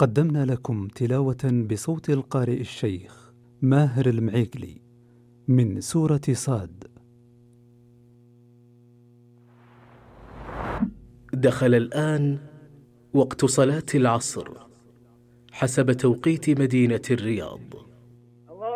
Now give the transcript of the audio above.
قدمنا لكم تلاوة بصوت القارئ الشيخ ماهر المعيقلي من سورة صاد. دخل الآن وقت صلاة العصر حسب توقيت مدينة الرياض.